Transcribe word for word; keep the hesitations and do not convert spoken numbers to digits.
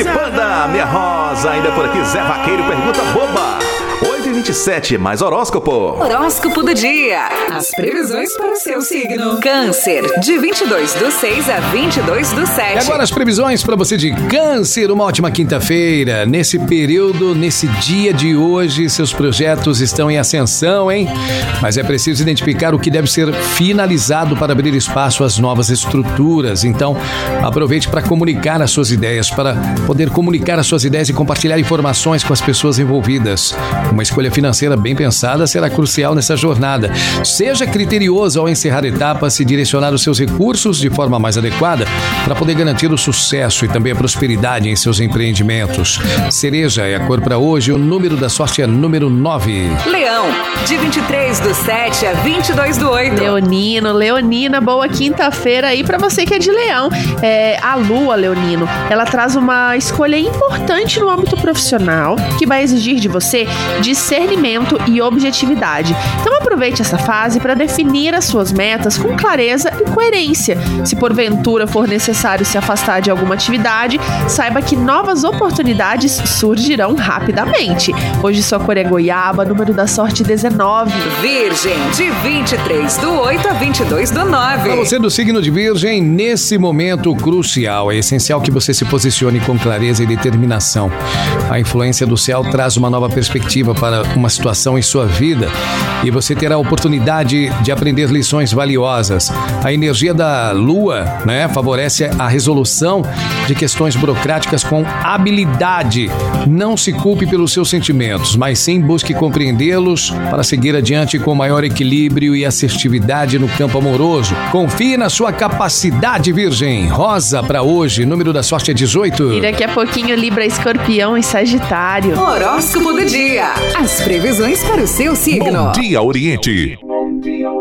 Pet Panda, minha rosa, ainda por aqui, Zé Vaqueiro, pergunta boba. oito e vinte e sete, mais horóscopo. Horóscopo do dia. As previsões para o seu signo. Câncer, de vinte e dois do seis a vinte e dois do sete. E agora as previsões para você de Câncer. Uma ótima quinta-feira. Nesse período, nesse dia de hoje, seus projetos estão em ascensão, hein? Mas é preciso identificar o que deve ser finalizado para abrir espaço às novas estruturas. Então, aproveite para comunicar as suas ideias, para poder comunicar as suas ideias e compartilhar informações com as pessoas envolvidas. Uma escolha financeira bem pensada será crucial nessa jornada. Seja criterioso ao encerrar etapas e direcionar os seus recursos de forma mais adequada para poder garantir o sucesso e também a prosperidade em seus empreendimentos. Cereja é a cor para hoje, o número da sorte é número nove. Leão, de vinte e três do sete a vinte e dois do oito. Leonino, Leonina, boa quinta-feira aí pra você que é de Leão. É, a Lua, Leonino, ela traz uma escolha importante no âmbito profissional que vai exigir de você discernimento e objetividade. Então aproveite essa fase para definir as suas metas com clareza e coerência. Se porventura for necessário se afastar de alguma atividade, saiba que novas oportunidades surgirão rapidamente. Hoje sua cor é goiaba, número da sorte dezenove. Virgem, de vinte e três do oito a vinte e dois do nove. Para você do signo de Virgem, nesse momento crucial, é essencial que você se posicione com clareza e determinação. A influência do céu traz uma nova perspectiva para uma situação em sua vida e você terá a oportunidade de aprender lições valiosas. A energia da Lua, né, favorece a resolução de questões burocráticas com habilidade. Não se culpe pelos seus sentimentos, mas sim busque compreendê-los para seguir adiante com maior equilíbrio e assertividade no campo amoroso. Confie na sua capacidade, Virgem. Rosa para hoje, número da sorte é dezoito. E daqui a pouquinho Libra, Escorpião e Sagitário. Horóscopo do dia. As previsões para o seu signo. Bom dia, Oriente.